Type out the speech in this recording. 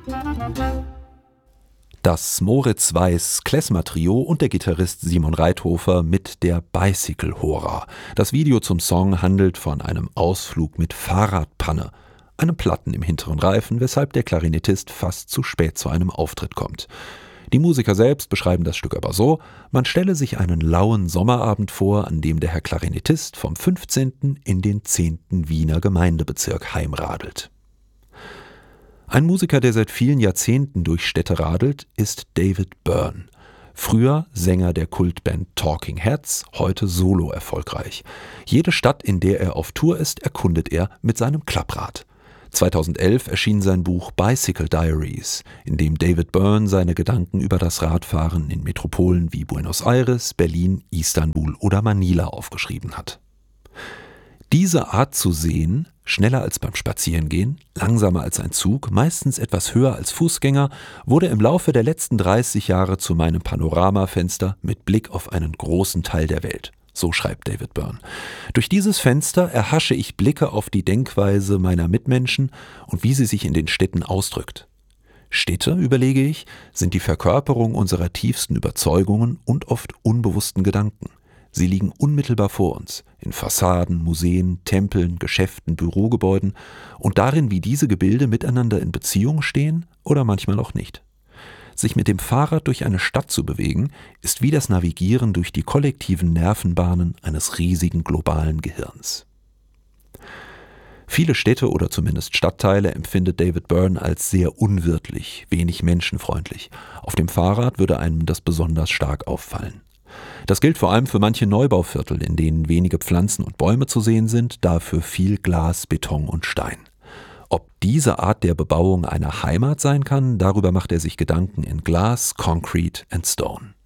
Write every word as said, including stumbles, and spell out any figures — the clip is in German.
Das Moritz Weiß Klezmer-Trio und der Gitarrist Simon Reithofer mit der Bicycle Hora. Das Video zum Song handelt von einem Ausflug mit Fahrradpanne, einem Platten im hinteren Reifen, weshalb der Klarinettist fast zu spät zu einem Auftritt kommt. Die Musiker selbst beschreiben das Stück aber so: Man stelle sich einen lauen Sommerabend vor, an dem der Herr Klarinettist vom fünfzehnten in den zehnten Wiener Gemeindebezirk heimradelt. Ein Musiker, der seit vielen Jahrzehnten durch Städte radelt, ist David Byrne. Früher Sänger der Kultband Talking Heads, heute solo erfolgreich. Jede Stadt, in der er auf Tour ist, erkundet er mit seinem Klapprad. zweitausendelf erschien sein Buch Bicycle Diaries, in dem David Byrne seine Gedanken über das Radfahren in Metropolen wie Buenos Aires, Berlin, Istanbul oder Manila aufgeschrieben hat. Diese Art zu sehen, schneller als beim Spazierengehen, langsamer als ein Zug, meistens etwas höher als Fußgänger, wurde im Laufe der letzten dreißig Jahre zu meinem Panoramafenster mit Blick auf einen großen Teil der Welt. So schreibt David Byrne. Durch dieses Fenster erhasche ich Blicke auf die Denkweise meiner Mitmenschen und wie sie sich in den Städten ausdrückt. Städte, überlege ich, sind die Verkörperung unserer tiefsten Überzeugungen und oft unbewussten Gedanken. Sie liegen unmittelbar vor uns, in Fassaden, Museen, Tempeln, Geschäften, Bürogebäuden und darin, wie diese Gebilde miteinander in Beziehung stehen oder manchmal auch nicht. Sich mit dem Fahrrad durch eine Stadt zu bewegen, ist wie das Navigieren durch die kollektiven Nervenbahnen eines riesigen globalen Gehirns. Viele Städte oder zumindest Stadtteile empfindet David Byrne als sehr unwirtlich, wenig menschenfreundlich. Auf dem Fahrrad würde einem das besonders stark auffallen. Das gilt vor allem für manche Neubauviertel, in denen wenige Pflanzen und Bäume zu sehen sind, dafür viel Glas, Beton und Stein. Ob diese Art der Bebauung eine Heimat sein kann, darüber macht er sich Gedanken in Glass, Concrete and Stone.